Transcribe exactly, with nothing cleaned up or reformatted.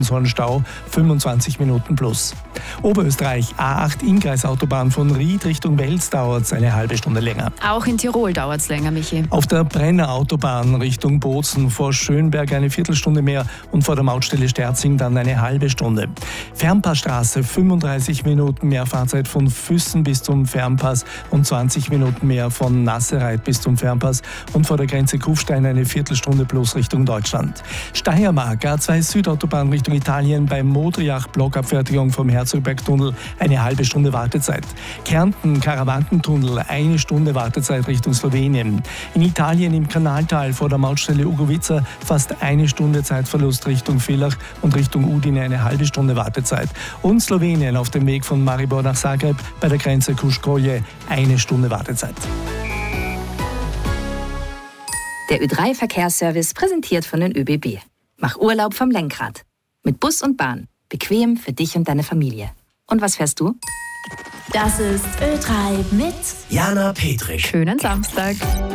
So ein Stau, fünfundzwanzig Minuten plus. Oberösterreich, A acht Inngreisautobahn von Ried Richtung Wels dauert es eine halbe Stunde länger. Auch in Tirol dauert es länger, Michi. Auf der Brennerautobahn Richtung Bozen vor Schönberg eine Viertelstunde mehr und vor der Mautstelle Sterzing dann eine halbe Stunde. Fernpassstraße, fünfunddreißig Minuten mehr Fahrzeit von Füssen bis zum Fernpass und zwanzig Minuten mehr von Nassereit bis zum Fernpass und vor der Grenze Kufstein eine Viertelstunde plus Richtung Deutschland. Steiermark, A zwei Südautobahn Richtung Italien bei Modriach, Blockabfertigung vom Herzogbergtunnel, eine halbe Stunde Wartezeit. Kärnten, Karawankentunnel, eine Stunde Wartezeit Richtung Slowenien. In Italien im Kanaltal vor der Mautstelle Ugovica fast eine Stunde Zeitverlust Richtung Villach und Richtung Udine eine halbe Stunde Wartezeit. Und Slowenien auf dem Weg von Maribor nach Zagreb bei der Grenze Kuškolje, eine Stunde Wartezeit. Der Ö drei Verkehrsservice präsentiert von den ÖBB. Mach Urlaub vom Lenkrad. Mit Bus und Bahn. Bequem für dich und deine Familie. Und was fährst du? Das ist Ö drei mit Jana Petrisch. Schönen Samstag.